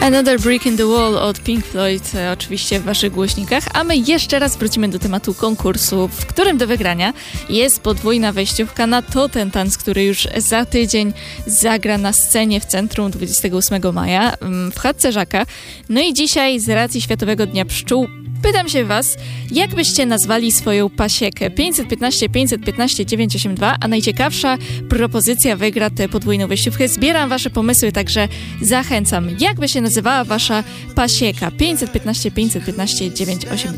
Another Brick in the Wall od Pink Floyd, oczywiście w waszych głośnikach, a my jeszcze raz wrócimy do tematu konkursu, w którym do wygrania jest podwójna wejściówka na To Ten Tanc, który już za tydzień zagra na scenie w centrum 28 maja w chatce Żaka. No i dzisiaj z racji Światowego Dnia Pszczół pytam się was, jak byście nazwali swoją pasiekę? 515 515 982, a najciekawsza propozycja wygra tę podwójną wejściówkę. Zbieram wasze pomysły, także zachęcam. Jak by się nazywała wasza pasieka? 515 515 982.